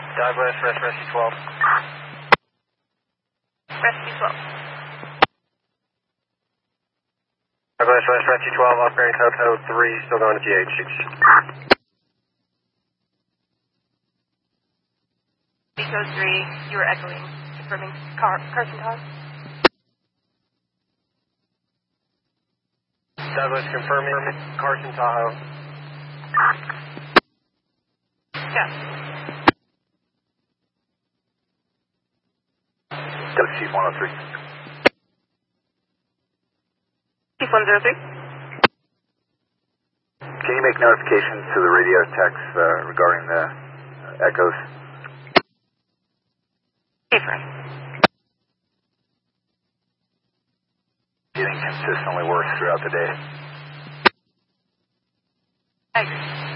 Dive West, Rescue 12. Rescue 12. Dive West, Rescue 12, upgrade Hotel 3, still going to GH. Eco 3, you were echoing, confirming Carson Tahoe. Dive West, confirming Carson Tahoe. Yeah. Chief 103. Chief 103. Can you make notifications to the radio techs regarding the echoes? Different. Getting consistently worse throughout the day. I agree.